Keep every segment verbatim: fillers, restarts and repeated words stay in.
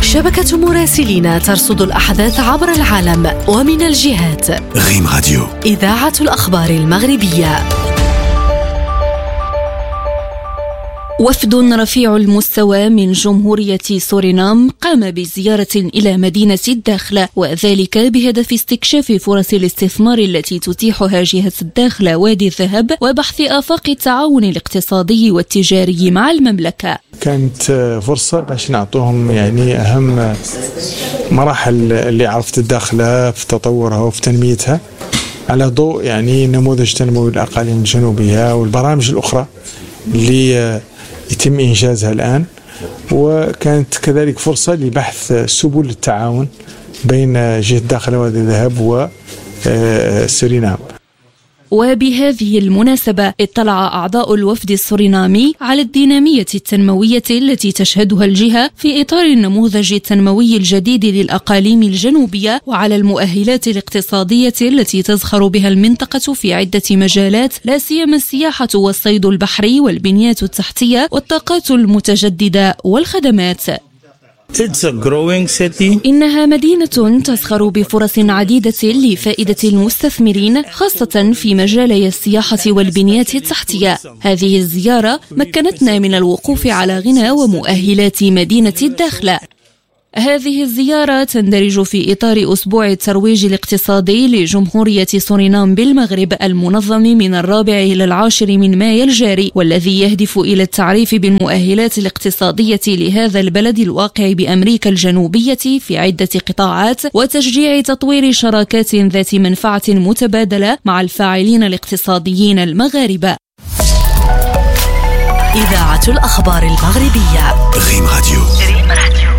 شبكة مراسلين ترصد الأحداث عبر العالم ومن الجهات. ريم راديو، إذاعة الأخبار المغربية. وفد رفيع المستوى من جمهورية سورينام قام بزيارة إلى مدينة الداخلة، وذلك بهدف استكشاف فرص الاستثمار التي تتيحها جهة الداخلة وادي الذهب وبحث آفاق التعاون الاقتصادي والتجاري مع المملكة. كانت فرصة باش نعطوهم يعني أهم مراحل اللي عرفت الداخلة في تطورها وفي تنميتها على ضوء يعني نموذج تنموي الأقاليم الجنوبية والبرامج الأخرى اللي يتم إنجازها الآن، وكانت كذلك فرصة لبحث سبل التعاون بين جهة الداخلة وادي الذهب وسورينام. وبهذه المناسبة اطلع أعضاء الوفد السورينامي على الدينامية التنموية التي تشهدها الجهة في إطار النموذج التنموي الجديد للأقاليم الجنوبية، وعلى المؤهلات الاقتصادية التي تزخر بها المنطقة في عدة مجالات، لا سيما السياحة والصيد البحري والبنيات التحتية والطاقات المتجددة والخدمات. It's a growing city. إنها مدينة تزخر بفرص عديدة لفائدة المستثمرين، خاصة في مجالي السياحة والبنيات التحتية. هذه الزيارة مكنتنا من الوقوف على غنى ومؤهلات مدينة الداخلة. هذه الزيارة تندرج في إطار أسبوع الترويج الاقتصادي لجمهورية سورينام بالمغرب المنظم من الرابع إلى العاشر من مايو الجاري، والذي يهدف إلى التعريف بالمؤهلات الاقتصادية لهذا البلد الواقع بأمريكا الجنوبية في عدة قطاعات، وتشجيع تطوير شراكات ذات منفعة متبادلة مع الفاعلين الاقتصاديين المغاربة. إذاعة الأخبار المغربية. ريم راديو. ريم راديو.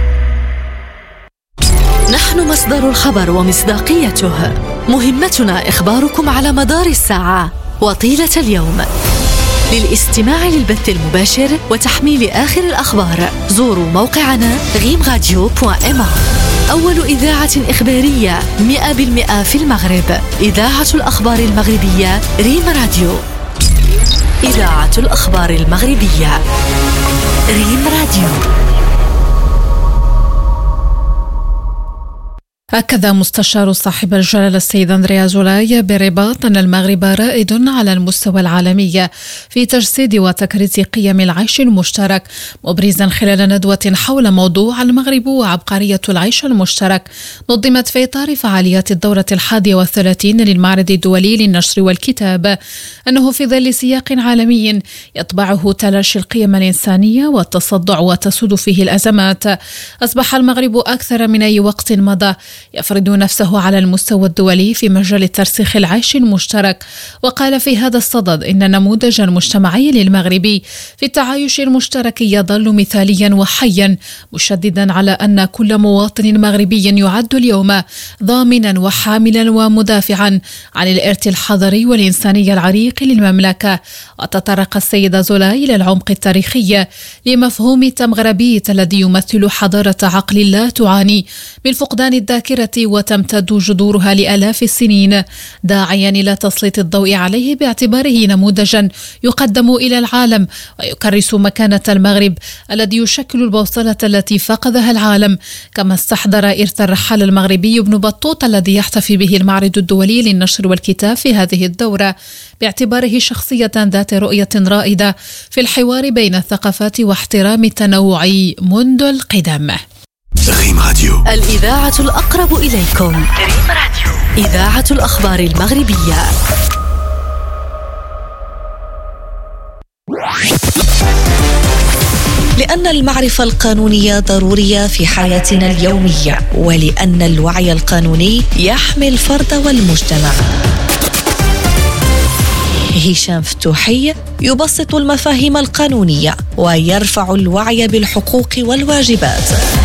نحن مصدر الخبر ومصداقيته. مهمتنا إخباركم على مدار الساعة وطيلة اليوم. للاستماع للبث المباشر وتحميل آخر الأخبار زوروا موقعنا ريم راديو دوت إم. أول إذاعة إخبارية مئة بالمئة في المغرب. إذاعة الأخبار المغربية ريم راديو. إذاعة الأخبار المغربية ريم راديو. أكد مستشار صاحب الجلالة السيد أندريا زولاي برباط أن المغرب رائد على المستوى العالمي في تجسيد وتكريس قيم العيش المشترك، مبرزا خلال ندوة حول موضوع المغرب وعبقرية العيش المشترك نظمت في إطار فعاليات الدورة الحادية والثلاثين للمعرض الدولي للنشر والكتاب أنه في ظل سياق عالمي يطبعه تلاشي القيم الإنسانية والتصدع وتسود فيه الأزمات، أصبح المغرب أكثر من أي وقت مضى يفرض نفسه على المستوى الدولي في مجال ترسيخ العيش المشترك. وقال في هذا الصدد إن النموذج المجتمعي للمغربي في التعايش المشترك يظل مثاليا وحيا، مشددا على أن كل مواطن مغربي يعد اليوم ضامنا وحاملا ومدافعا عن الإرث الحضاري والإنساني العريق للمملكة. وتطرق السيدة زولاي إلى العمق التاريخي لمفهوم التمغربية الذي يمثل حضارة عقل لا تعاني من فقدان الذاكرة وتمتد جذورها لآلاف السنين، داعيا إلى تسليط الضوء عليه باعتباره نموذجا يقدم إلى العالم ويكرس مكانة المغرب الذي يشكل البوصلة التي فقدها العالم. كما استحضر إرث الرحال المغربي ابن بطوط الذي يحتفي به المعرض الدولي للنشر والكتاب في هذه الدورة باعتباره شخصية ذات رؤية رائدة في الحوار بين الثقافات واحترام التنوع منذ القدم. ريم راديو. الإذاعة الأقرب إليكم. ريم راديو. إذاعة الأخبار المغربية. لأن المعرفة القانونية ضرورية في حياتنا اليومية، ولأن الوعي القانوني يحمي الفرد والمجتمع. هشام فتوحي يبسط المفاهيم القانونية ويرفع الوعي بالحقوق والواجبات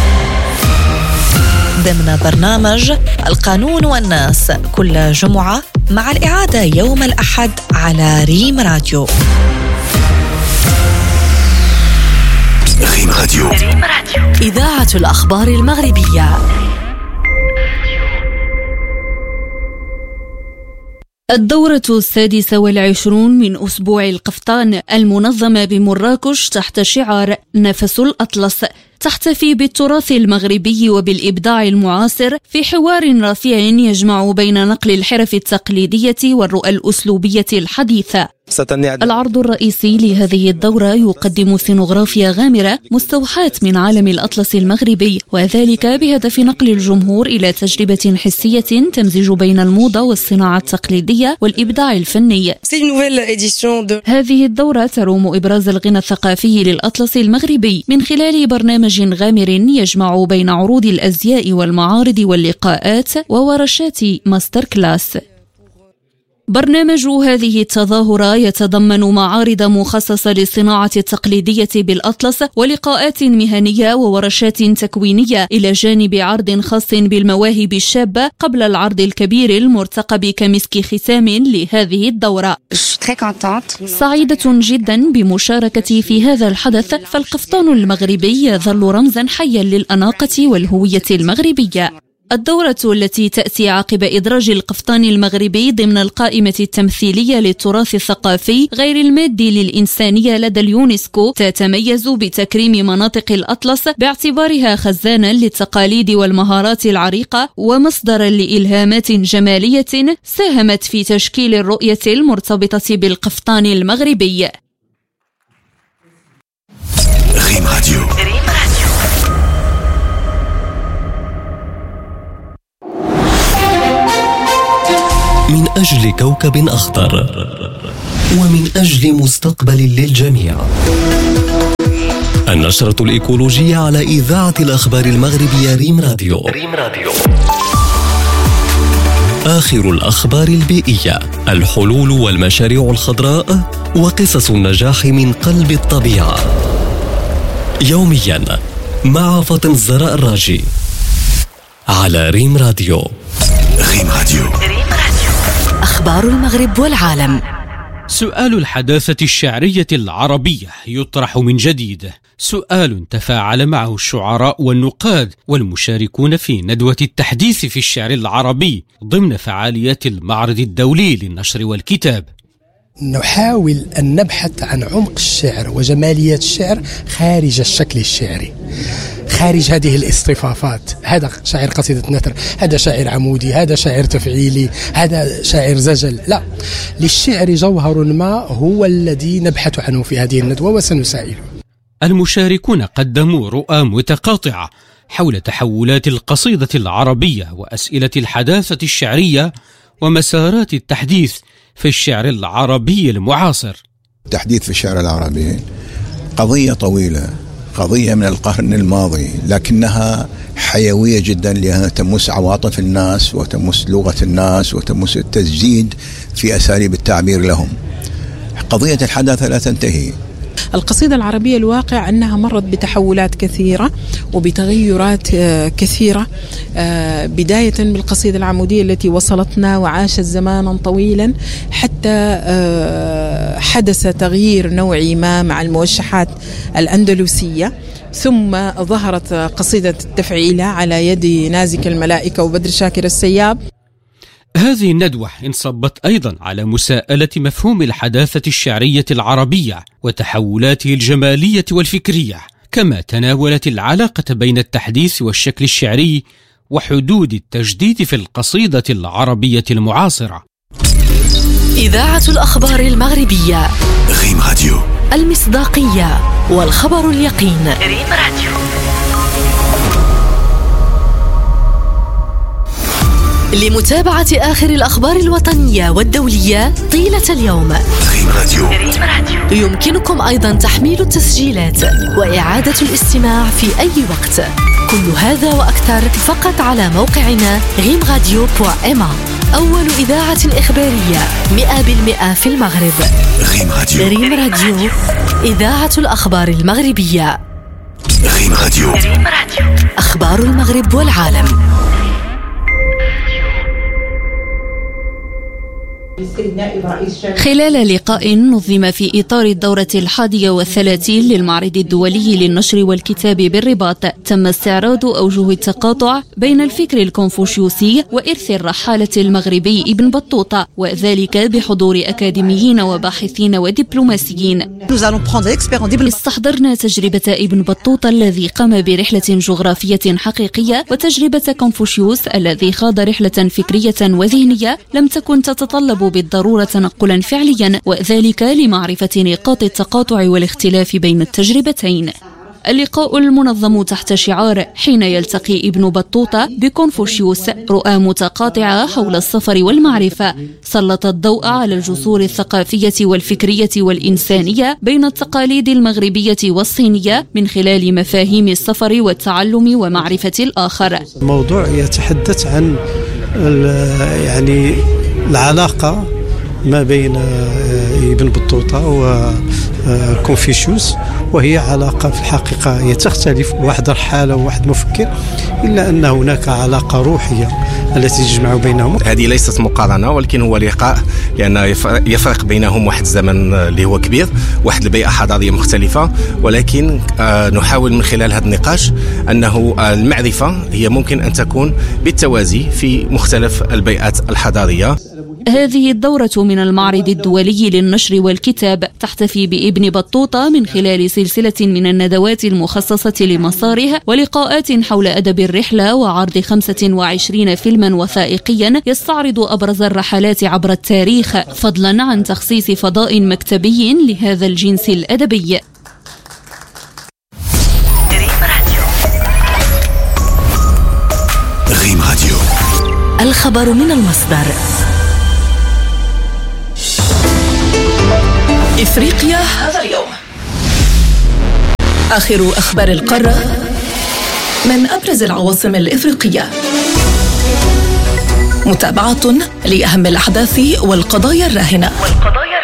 ضمن برنامج القانون والناس كل جمعة، مع الإعادة يوم الأحد على ريم راديو. ريم راديو. إذاعة الأخبار المغربية. الدورة السادسة والعشرون من أسبوع القفطان المنظمة بمراكش تحت شعار نفس الأطلس تحتفي بالتراث المغربي وبالإبداع المعاصر في حوار رفيع يجمع بين نقل الحرف التقليدية والرؤى الأسلوبية الحديثة. العرض الرئيسي لهذه الدورة يقدم سينوغرافيا غامرة مستوحاة من عالم الأطلس المغربي، وذلك بهدف نقل الجمهور إلى تجربة حسية تمزج بين الموضة والصناعة التقليدية والإبداع الفني. هذه الدورة تروم إبراز الغنى الثقافي للأطلس المغربي من خلال برنامج غامر يجمع بين عروض الأزياء والمعارض واللقاءات وورشات ماستر كلاس. برنامج هذه التظاهرة يتضمن معارض مخصصة للصناعة التقليدية بالأطلس ولقاءات مهنية وورشات تكوينية، إلى جانب عرض خاص بالمواهب الشابة قبل العرض الكبير المرتقب كمسك ختام لهذه الدورة. سعيدة جدا بمشاركتي في هذا الحدث، فالقفطان المغربي يظل رمزا حيا للأناقة والهوية المغربية. الدورة التي تأتي عقب إدراج القفطان المغربي ضمن القائمة التمثيلية للتراث الثقافي غير المادي للإنسانية لدى اليونسكو تتميز بتكريم مناطق الأطلس باعتبارها خزانا للتقاليد والمهارات العريقة ومصدرا لإلهامات جمالية ساهمت في تشكيل الرؤية المرتبطة بالقفطان المغربي. ريم راديو. من أجل كوكب أخضر ومن أجل مستقبل للجميع. النشرة الإيكولوجية على إذاعة الأخبار المغربية ريم راديو. ريم راديو. آخر الأخبار البيئية، الحلول والمشاريع الخضراء وقصص النجاح من قلب الطبيعة. يوميا مع فاطمة الزهراء الراجي على ريم راديو. ريم راديو. أخبار المغرب والعالم. سؤال الحداثة الشعرية العربية يطرح من جديد، سؤال تفاعل معه الشعراء والنقاد والمشاركون في ندوة التحديث في الشعر العربي ضمن فعاليات المعرض الدولي للنشر والكتاب. نحاول أن نبحث عن عمق الشعر وجمالية الشعر خارج الشكل الشعري، خارج هذه الاصطفافات. هذا شاعر قصيدة نثر، هذا شاعر عمودي، هذا شاعر تفعيلي، هذا شاعر زجل. لا، للشعر جوهر ما هو الذي نبحث عنه في هذه الندوة وسنسائله. المشاركون قدموا رؤى متقاطعة حول تحولات القصيدة العربية وأسئلة الحداثة الشعرية ومسارات التحديث في الشعر العربي المعاصر. التحديث في الشعر العربي قضية طويلة، قضية من القرن الماضي، لكنها حيوية جدا لأنها تمس عواطف الناس وتمس لغة الناس وتمس التجديد في أساليب التعبير لهم. قضية الحداثة لا تنتهي. القصيدة العربية الواقع أنها مرت بتحولات كثيرة وبتغيرات كثيرة، بداية بالقصيدة العمودية التي وصلتنا وعاشت زمانا طويلا حتى حدث تغيير نوعي ما مع الموشحات الأندلسية، ثم ظهرت قصيدة التفعيلة على يد نازك الملائكة وبدر شاكر السياب. هذه الندوة انصبت أيضا على مساءلة مفهوم الحداثة الشعرية العربية وتحولاته الجمالية والفكرية، كما تناولت العلاقة بين التحديث والشكل الشعري وحدود التجديد في القصيدة العربية المعاصرة. إذاعة الأخبار المغربية. ريم راديو. المصداقية والخبر اليقين. ريم راديو. لمتابعة آخر الأخبار الوطنية والدولية طيلة اليوم، ريم راديو. يمكنكم أيضا تحميل التسجيلات وإعادة الاستماع في أي وقت. كل هذا وأكثر فقط على موقعنا ريم راديو بوان إم. أول إذاعة إخبارية مئة بالمئة في المغرب. ريم راديو. ريم راديو، إذاعة الأخبار المغربية. ريم راديو. أخبار المغرب والعالم. خلال لقاء نظم في إطار الدورة الحادية والثلاثين للمعرض الدولي للنشر والكتاب بالرباط، تم استعراض أوجه التقاطع بين الفكر الكونفوشيوسي وإرث الرحالة المغربي ابن بطوطة، وذلك بحضور أكاديميين وباحثين ودبلوماسيين. استحضرنا تجربة ابن بطوطة الذي قام برحلة جغرافية حقيقية، وتجربة كونفوشيوس الذي خاض رحلة فكرية وذهنية لم تكن تتطلب بالضرورة تنقلا فعليا، وذلك لمعرفة نقاط التقاطع والاختلاف بين التجربتين. اللقاء المنظم تحت شعار حين يلتقي ابن بطوطة بكونفوشيوس رؤى متقاطعة حول السفر والمعرفة، سلط الضوء على الجسور الثقافية والفكرية والإنسانية بين التقاليد المغربية والصينية من خلال مفاهيم السفر والتعلم ومعرفة الآخر. الموضوع يتحدث عن يعني العلاقة ما بين ابن بطوطة وكونفوشيوس، وهي علاقة في الحقيقة هي تختلف، واحد رحالة وواحد مفكر، إلا أن هناك علاقة روحية التي تجمع بينهم. هذه ليست مقارنة ولكن هو لقاء، لأن يفرق بينهم واحد الزمن اللي هو كبير، واحد البيئة حضارية مختلفة، ولكن نحاول من خلال هذا النقاش أنه المعرفة هي ممكن أن تكون بالتوازي في مختلف البيئات الحضارية. هذه الدورة من المعرض الدولي للنشر والكتاب تحتفي بابن بطوطة من خلال سلسلة من الندوات المخصصة لمساره ولقاءات حول أدب الرحلة، وعرض خمسة وعشرين فيلما وثائقيا يستعرض أبرز الرحلات عبر التاريخ، فضلا عن تخصيص فضاء مكتبي لهذا الجنس الأدبي. ريم راديو، الخبر من المصدر. إفريقيا هذا اليوم، آخر أخبار القارة من أبرز العواصم الإفريقية، متابعة لأهم الأحداث والقضايا الراهنة والقضايا